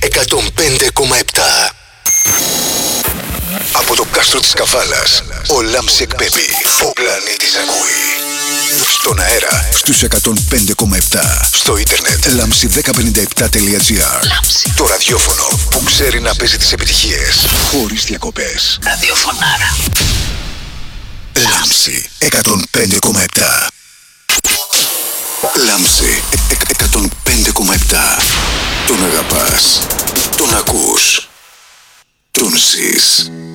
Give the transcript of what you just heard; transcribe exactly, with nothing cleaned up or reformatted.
εκατόν πέντε κόμμα επτά. Από το κάστρο της Καβάλας, ο Λάμψη εκπέμπει. Ο πλανήτης ακούει. Στον αέρα, στους εκατόν πέντε κόμμα επτά. Στο ίντερνετ, λάμψη δέκα πενήντα επτά τελεία τζι άρ. Το ραδιόφωνο που ξέρει να παίζει τις επιτυχίες χωρίς διακοπές. Ραδιοφωνάρα. Λάμψη εκατόν πέντε κόμμα επτά. Λάμψη εκατόν πέντε κόμμα επτά. Τον αγαπάς, τον ακούς, τον ζεις.